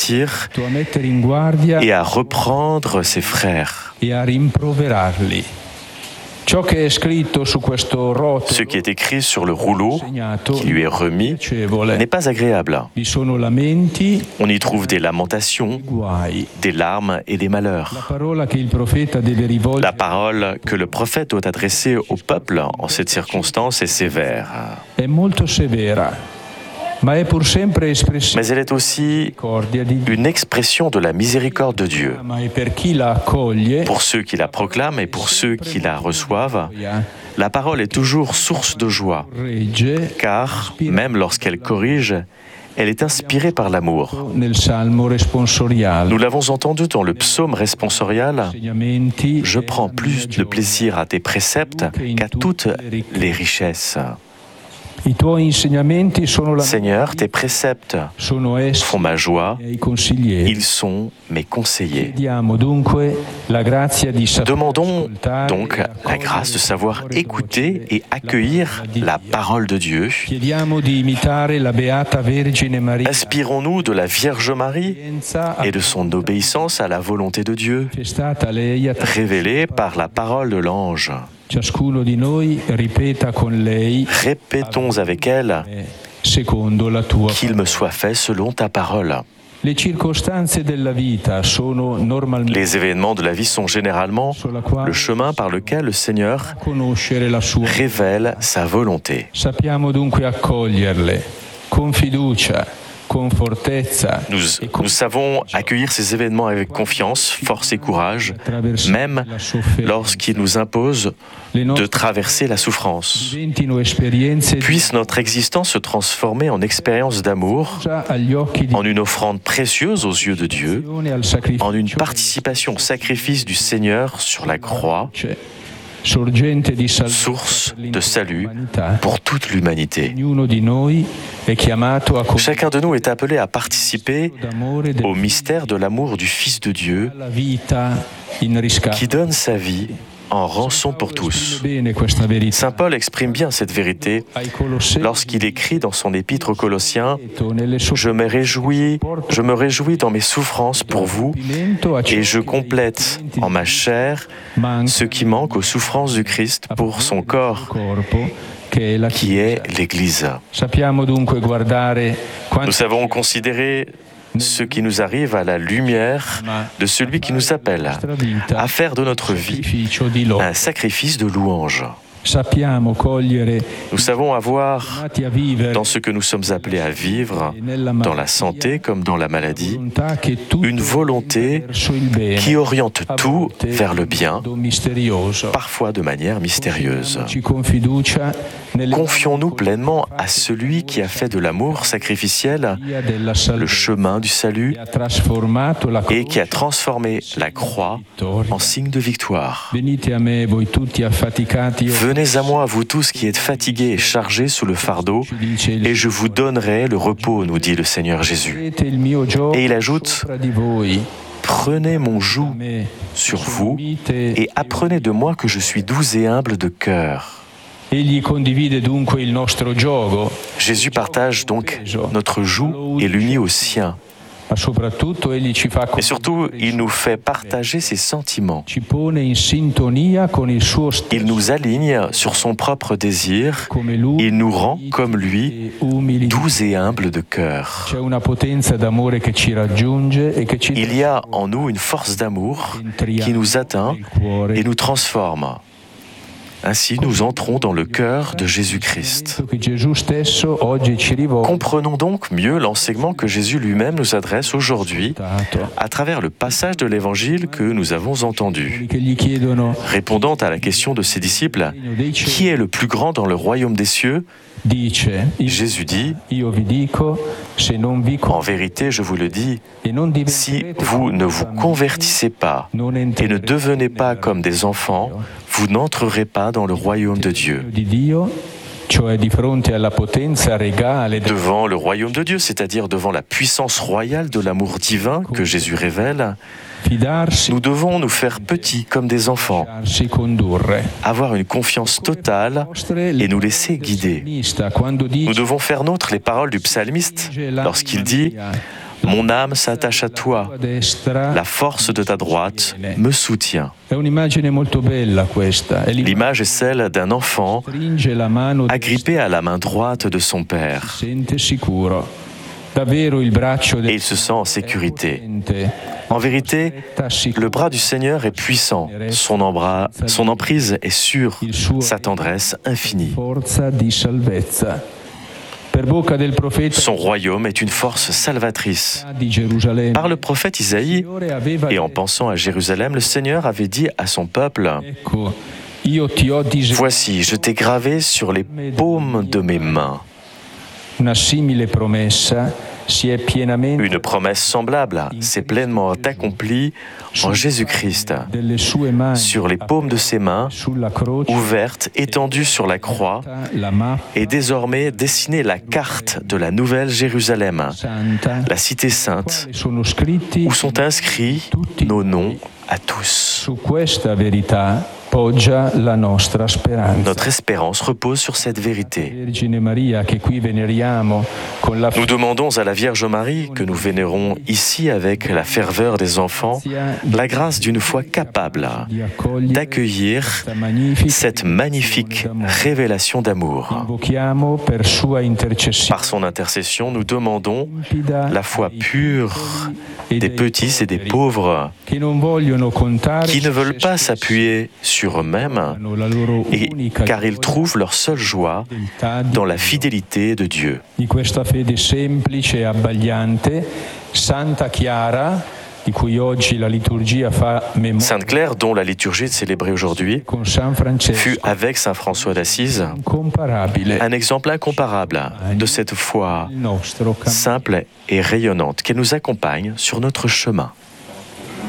avertir et à reprendre ses frères. Ce qui est écrit sur le rouleau qui lui est remis n'est pas agréable. On y trouve des lamentations, des larmes et des malheurs. La parole que le prophète doit adresser au peuple en cette circonstance est sévère. Mais elle est aussi une expression de la miséricorde de Dieu. Pour ceux qui la proclament et pour ceux qui la reçoivent, la parole est toujours source de joie, car même lorsqu'elle corrige, elle est inspirée par l'amour. Nous l'avons entendu dans le psaume responsorial, « Je prends plus de plaisir à tes préceptes qu'à toutes les richesses ». Seigneur, tes préceptes font ma joie, ils sont mes conseillers. Demandons donc la grâce de savoir écouter et accueillir la parole de Dieu. Inspirons-nous de la Vierge Marie et de son obéissance à la volonté de Dieu, révélée par la parole de l'ange. Répétons avec elle qu'il me soit fait selon ta parole. Les événements de la vie sont généralement le chemin par lequel le Seigneur révèle sa volonté. Nous savons accueillir ces événements avec confiance, force et courage, même lorsqu'ils nous imposent de traverser la souffrance. Puisse notre existence se transformer en expérience d'amour, en une offrande précieuse aux yeux de Dieu, en une participation au sacrifice du Seigneur sur la croix, source de salut pour toute l'humanité. Chacun de nous est appelé à participer au mystère de l'amour du Fils de Dieu qui donne sa vie en rançon pour tous. Saint Paul exprime bien cette vérité lorsqu'il écrit dans son épître aux Colossiens « Je me réjouis dans mes souffrances pour vous et je complète en ma chair ce qui manque aux souffrances du Christ pour son corps, qui est l'Église. » Nous savons considérer ce qui nous arrive à la lumière de celui qui nous appelle à faire de notre vie un sacrifice de louange. Nous savons avoir, dans ce que nous sommes appelés à vivre, dans la santé comme dans la maladie, une volonté qui oriente tout vers le bien, parfois de manière mystérieuse. Confions-nous pleinement à celui qui a fait de l'amour sacrificiel le chemin du salut et qui a transformé la croix en signe de victoire. Venez à moi, vous tous qui êtes fatigués et chargés sous le fardeau, et je vous donnerai le repos, nous dit le Seigneur Jésus. Et il ajoute, prenez mon joug sur vous et apprenez de moi que je suis doux et humble de cœur. Jésus partage donc notre joug et l'unit au sien. Et surtout, il nous fait partager ses sentiments. Il nous aligne sur son propre désir. Il nous rend comme lui, doux et humble de cœur. Il y a en nous une force d'amour qui nous atteint et nous transforme. Ainsi, nous entrons dans le cœur de Jésus-Christ. Comprenons donc mieux l'enseignement que Jésus lui-même nous adresse aujourd'hui à travers le passage de l'Évangile que nous avons entendu. Répondant à la question de ses disciples, « Qui est le plus grand dans le royaume des cieux ?» Jésus dit, « En vérité, je vous le dis, si vous ne vous convertissez pas et ne devenez pas comme des enfants, vous n'entrerez pas dans le royaume de Dieu. » Devant le royaume de Dieu, c'est-à-dire devant la puissance royale de l'amour divin que Jésus révèle, nous devons nous faire petits comme des enfants, avoir une confiance totale et nous laisser guider. Nous devons faire nôtre les paroles du psalmiste lorsqu'il dit « Mon âme s'attache à toi, la force de ta droite me soutient. L'image est celle d'un enfant agrippé à la main droite de son père. Et il se sent en sécurité. En vérité, le bras du Seigneur est puissant, son emprise est sûre, sa tendresse infinie. Son royaume est une force salvatrice. Par le prophète Isaïe, et en pensant à Jérusalem, le Seigneur avait dit à son peuple, « Voici, je t'ai gravé sur les paumes de mes mains. » Une promesse semblable s'est pleinement accomplie en Jésus-Christ. Sur les paumes de ses mains, ouvertes, étendues sur la croix, est désormais dessinée la carte de la nouvelle Jérusalem, la cité sainte, où sont inscrits nos noms à tous. Notre espérance repose sur cette vérité. Nous demandons à la Vierge Marie, que nous vénérons ici avec la ferveur des enfants, la grâce d'une foi capable d'accueillir cette magnifique révélation d'amour. Par son intercession, nous demandons la foi pure des petits et des pauvres qui ne veulent pas s'appuyer sur eux-mêmes, car ils trouvent leur seule joie dans la fidélité de Dieu. Sainte Claire, dont la liturgie est célébrée aujourd'hui, fut avec Saint François d'Assise un exemple incomparable de cette foi simple et rayonnante qui nous accompagne sur notre chemin.